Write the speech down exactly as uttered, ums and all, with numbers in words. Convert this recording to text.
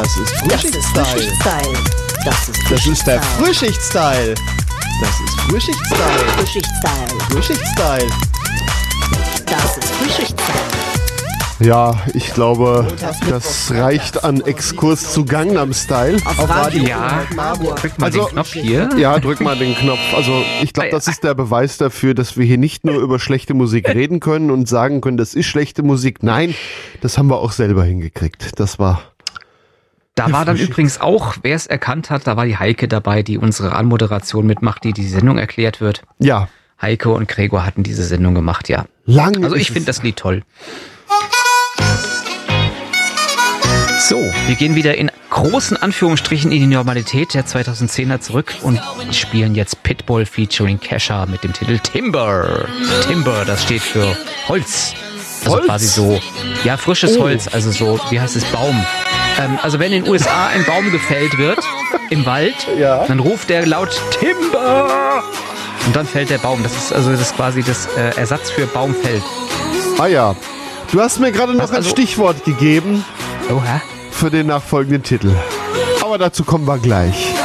Das ist Frühschicht-Style. Das ist Das ist der Frühschicht-Style. Das ist Frühschicht-Style. Frühschicht-Style. Frühschicht-Style. Das ist Frühschicht-Style. Ja, ich glaube, das reicht an Exkurs zu Gangnam Style. Auf Radio. Ja, drück mal Also- den Knopf hier. Ja, drück mal den Knopf. Also ich glaube, das ist der Beweis dafür, dass wir hier nicht nur über schlechte Musik reden können und sagen können, das ist schlechte Musik. Nein, das haben wir auch selber hingekriegt. Das war... Da war dann übrigens auch, wer es erkannt hat, da war die Heike dabei, die unsere Anmoderation mitmacht, die die Sendung erklärt wird. Ja, Heike und Gregor hatten diese Sendung gemacht, ja. lange Also ich ist finde es- das Lied toll. So, wir gehen wieder in großen Anführungsstrichen in die Normalität der zweitausendzehner zurück und spielen jetzt Pitbull featuring Kesha mit dem Titel Timber. Timber, das steht für Holz. Also Holz? quasi so, ja, frisches Oh. Holz, also so, wie heißt es, Baum. Ähm, also wenn in den U S A ein Baum gefällt wird, im Wald, Ja. dann ruft der laut Timber und dann fällt der Baum. Das ist also das ist quasi das äh, Ersatz für Baumfeld. Ah ja, du hast mir gerade noch Was, ein also- Stichwort gegeben Oha. für den nachfolgenden Titel. Aber dazu kommen wir gleich.